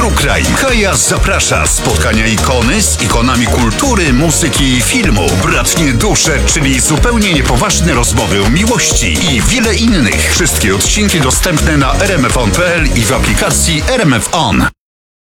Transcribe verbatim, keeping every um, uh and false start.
True Crime. Kaja zaprasza. Spotkania ikony z ikonami kultury, muzyki i filmu. Bratnie dusze, czyli zupełnie niepoważne rozmowy o miłości i wiele innych. Wszystkie odcinki dostępne na r m f on kropka p l i w aplikacji R M F On.